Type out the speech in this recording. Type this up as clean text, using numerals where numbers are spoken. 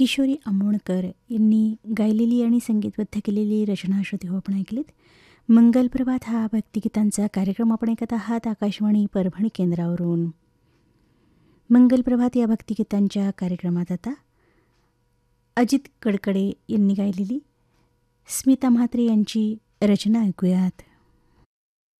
किशोरी आंबोणकर यांनी गायलेली आणि संगीतबद्ध केलेली रचना श्रुती हो आपण ऐकलीत. मंगल प्रभात हा भक्तिगीतांचा कार्यक्रम आपण ऐकत आहात आकाशवाणी परभणी केंद्रावरून. मंगल प्रभात या भक्तिगीतांच्या कार्यक्रमात आता अजित कडकडे यांनी गायलेली स्मिता म्हात्रे यांची रचना ऐकूयात.